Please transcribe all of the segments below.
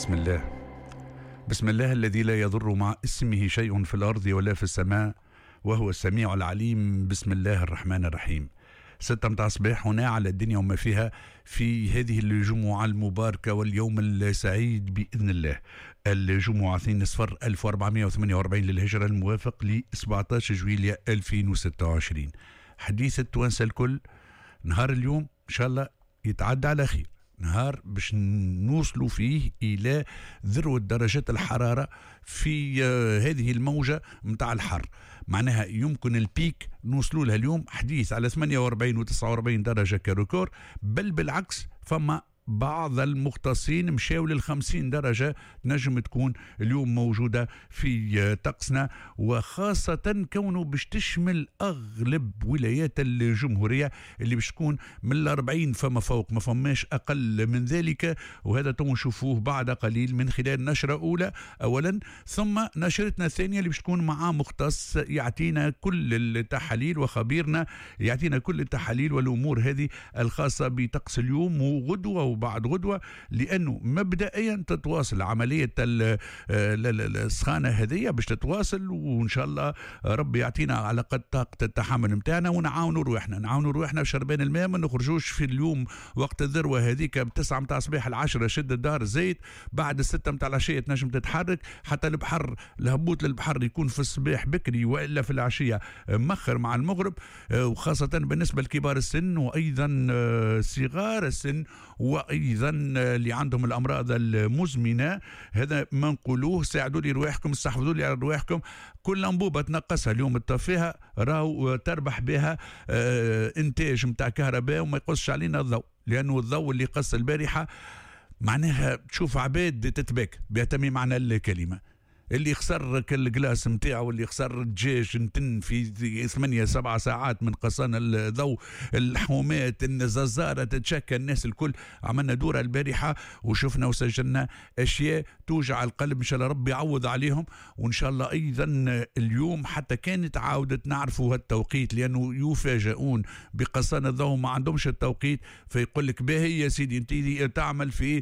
بسم الله الذي لا يضر مع اسمه شيء في الأرض ولا في السماء وهو السميع العليم. بسم الله الرحمن الرحيم. 6 متاع صباح هنا على الدنيا وما فيها في هذه الجمعة المباركة واليوم السعيد بإذن الله، الجمعة 2 صفر 1448 للهجرة، الموافق ل 17 جويلية 2026. حديث التوانسة الكل، نهار اليوم إن شاء الله يتعدى على خير، نهار باش نوصلوا فيه إلى ذروة درجات الحرارة في هذه الموجة متاع الحر. معناها يمكن البيك نوصلوا لها اليوم حديث على 48 و 49 درجة كريكور، بل بالعكس فما بعض المختصين مشاو لل50 درجة نجم تكون اليوم موجودة في طقسنا، وخاصة كونه باش تشمل أغلب ولايات الجمهورية اللي باش تكون من 40 فما فوق، ما فماش أقل من ذلك. وهذا نشوفوه بعد قليل من خلال نشرة أولى أولا، ثم نشرتنا الثانية اللي باش تكون مع مختص يعطينا كل التحاليل، وخبيرنا يعطينا كل التحاليل والأمور هذه الخاصة بطقس اليوم وغدوة وبعد غدوة، لأنه مبدئيا تتواصل عملية السخانة هذه باش تتواصل، وإن شاء الله ربي يعطينا على قد طاقة التحمل متاعنا، ونعاونوا روحنا بشربان الماء، ما نخرجوش في اليوم وقت الذروة هذيك ب9 متاع صباح 10 شد الدار زيت، بعد 6 متاع العشية تنجم تتحرك، حتى البحر الهبوط للبحر يكون في الصباح بكري وإلا في العشية مخر مع المغرب، وخاصة بالنسبة لكبار السن وأيضا صغار السن وأيضا اللي عندهم الأمراض المزمنة. هذا ما نقولوه، ساعدوا لي رواحكم، استحفظوا لي على رواحكم. كل أنبوبة تنقصها اليوم تطفيها راهو تربح بها إنتاج متاع كهرباء، وما يقصش علينا الضوء، لأنه الضوء اللي قص البارحة معناها تشوف عباد تتباك بيتمي معنى الكلمة، اللي خسر الجلاس متاعه واللي خسر الدجاج نتن في 8-7 ساعات من قصان الضوء، الحومات الززارة تتشكى، الناس الكل. عملنا دورة البارحة وشفنا وسجلنا أشياء توجع القلب، إن شاء الله ربي يعوض عليهم. وإن شاء الله أيضا اليوم حتى كانت عاودت نعرفوا هالتوقيت، لأنه يفاجئون بقصان الضوء ما عندهمش التوقيت، فيقول لك باهي يا سيدي انت تعمل في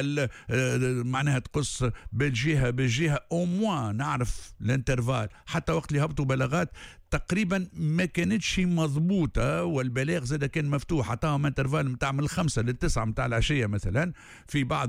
معناها تقص بالجهة موا نعرف الانترفال. حتى وقت اللي هبطوا بلاغات تقريبا ما كانتش مضبوطة، والبلاغ زاد كان مفتوح، عطاهم انترفال متاع من 5 ل9 متاع العشية مثلا في بعض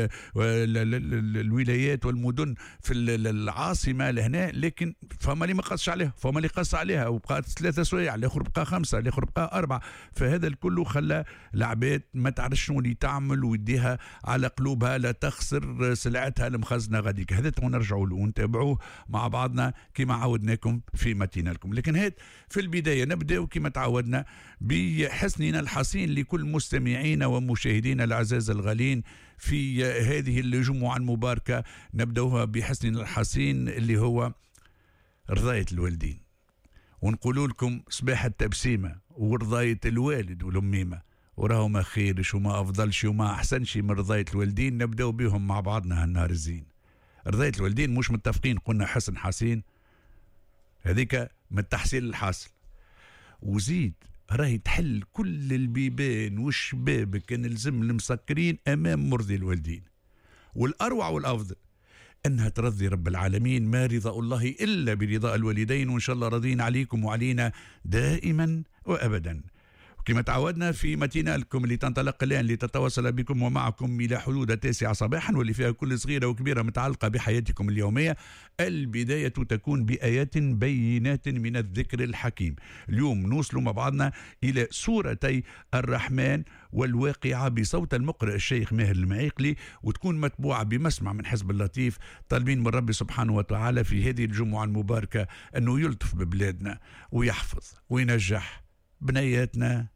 الولايات والمدن في العاصمة لهنا، لكن فما اللي ما قصش عليها، فما اللي قص عليها وبقات 3 سوايع، الاخر بقى 5، الاخر بقى 4. فهذا الكل خلى العباد ما تعرفش شنو اللي تعمل ويديها على قلوبها لا تخسر سلعتها المخزنة غاديك. هذا نرجعوا له ونتابعوه مع بعضنا كما عودناكم في متينا لكم. لكن هاد في البداية نبدأ كما تعودنا بحسننا الحسين لكل مستمعينا ومشاهدينا الأعزاء الغالين في هذه الجمعة المباركة. نبدأها بحسننا الحسين اللي هو رضاية الوالدين، ونقول لكم صباح التبسيمة ورضاية الوالد والأميمة، وراهو ما خيرش وما أفضلش وما أحسنش من رضاية الوالدين. نبدأ بهم مع بعضنا هالنهار الزين. رضاية الوالدين مش متفقين، قلنا حسن حسين هذيك من التحصيل الحاصل، وزيد راهي تحل كل البيبان والشباب كان لزم المسكرين أمام مرضي الوالدين. والأروع والأفضل أنها ترضي رب العالمين، ما رضا الله إلا برضاء الوالدين، وإن شاء الله راضين عليكم وعلينا دائما وأبدا. كما تعودنا في متينا لكم اللي تنطلق الآن لتتواصل بكم ومعكم إلى حدود 9 صباحا، واللي فيها كل صغيرة وكبيرة متعلقة بحياتكم اليومية. البداية تكون بآيات بينات من الذكر الحكيم. اليوم نوصل مع بعضنا إلى سورتي الرحمن والواقعة بصوت المقرئ الشيخ ماهر المعيقلي، وتكون متبوعة بمسمع من حزب اللطيف. طالبين من ربي سبحانه وتعالى في هذه الجمعة المباركة أنه يلطف ببلادنا ويحفظ وينجح بنياتنا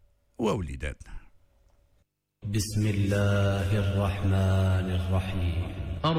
ووليداتنا. بسم الله الرحمن الرحيم.